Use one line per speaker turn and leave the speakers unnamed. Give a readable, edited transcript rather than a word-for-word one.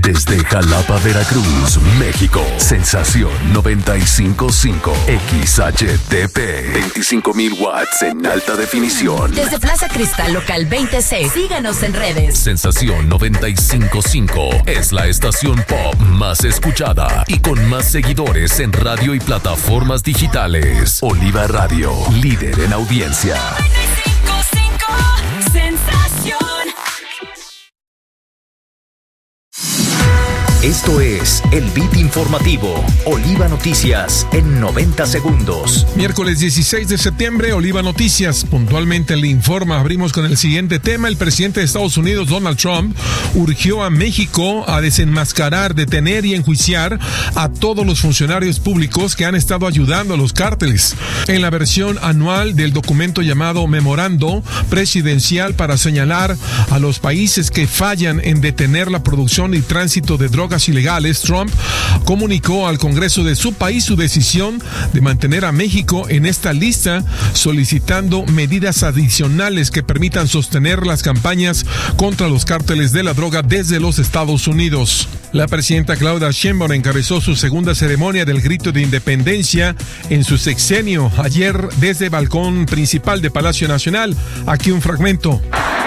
Desde Jalapa, Veracruz, México. Sensación 95.5 XHTP. 25,000 watts en alta definición.
Desde Plaza Cristal Local 26. Síganos en redes.
Sensación 95.5 es la estación pop más escuchada y con más seguidores en radio y plataformas digitales. Oliva Radio, líder en audiencia.
95.5 Sensación.
Esto es el Beat Informativo, Oliva Noticias en 90 segundos.
Miércoles 16 de septiembre, Oliva Noticias puntualmente le informa. Abrimos con el siguiente tema. El presidente de Estados Unidos, Donald Trump, urgió a México a desenmascarar, detener y enjuiciar a todos los funcionarios públicos que han estado ayudando a los cárteles. En la versión anual del documento llamado Memorando Presidencial para señalar a los países que fallan en detener la producción y tránsito de drogas ilegales, Trump comunicó al Congreso de su país su decisión de mantener a México en esta lista, solicitando medidas adicionales que permitan sostener las campañas contra los cárteles de la droga desde los Estados Unidos. La presidenta Claudia Sheinbaum encabezó su segunda ceremonia del grito de independencia en su sexenio ayer desde el balcón principal de Palacio Nacional. Aquí un fragmento.